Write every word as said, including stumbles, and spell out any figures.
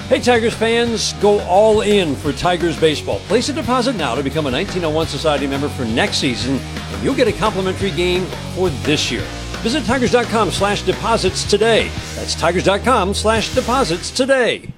Hey, Tigers fans, go all in for Tigers baseball. Place a deposit now to become a nineteen oh one Society member for next season, and you'll get a complimentary game for this year. Visit Tigers.com slash deposits today. That's Tigers.com slash deposits today.